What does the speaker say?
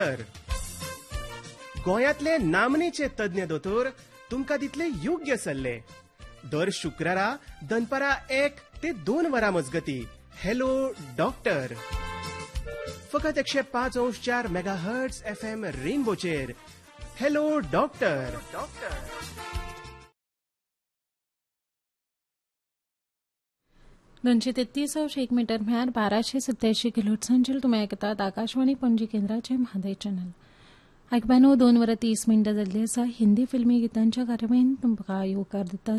गोंयांतले नामनेचे तज्ञ दोतोर तुमकां दितले योग्य सल्ले. दर शुक्रारा दनपारा 1 ते 2 वरां मजगती हॅलो डॉक्टर. फकत 105.4 megahertz FM रेनबोचेर hello doctor. 233 metre म्हळ्यार 1287 किलोहर्ट्झांचेर तुमी आयकतात आकाशवाणी पणजी केंद्राचे म्हादय चॅनल. आयकप्यानो 2 वरां 30 मिनटां जाल्ली आसा. हिंदी फिल्मी गितांच्या कार्यावळीन तुमकां येवकार दिता